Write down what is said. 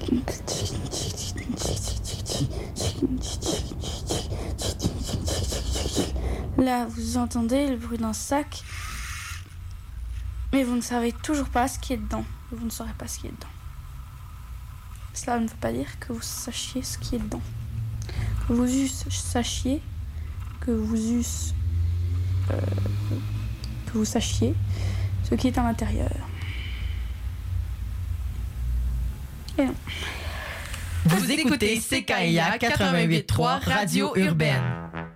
Là, vous entendez le bruit d'un sac, mais vous ne savez toujours pas ce qui est dedans. Vous ne saurez pas ce qui est dedans. Cela ne veut pas dire que vous sachiez ce qui est dedans. Que vous sachiez ce qui est à l'intérieur. Et non. Vous écoutez CKIA 88.3 Radio Urbaine.